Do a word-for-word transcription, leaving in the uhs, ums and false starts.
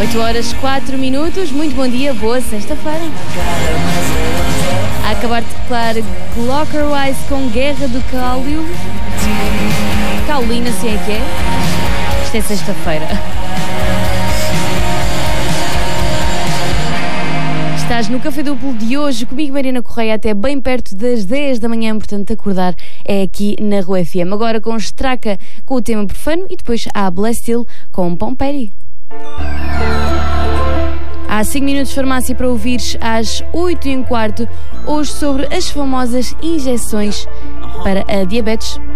oito horas, quatro minutos. Muito bom dia, boa sexta-feira. A acabar de declarar Clockwise com Guerra do Cálio. Caolina, se é que é. Isto é sexta-feira. Estás no Café Duplo de hoje comigo, Mariana Correia, até bem perto das dez da manhã, portanto acordar é aqui na Rua F M. Agora com Straca com o tema profano e depois há Blessed Hill com Pomperi. Há cinco minutos de farmácia para ouvires às oito e um quarto, hoje sobre as famosas injeções para a diabetes.